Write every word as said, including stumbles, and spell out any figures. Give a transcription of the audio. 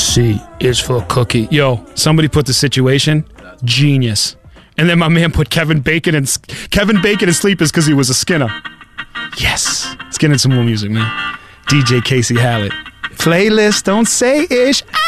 C is for cookie. Yo, somebody put the situation. Genius. And then my man put Kevin Bacon and Kevin Bacon and Sleepers because he was a Skinner. Yes. Let's get into some more music, man. D J Casey Hallett. Playlist, don't say ish. Ah!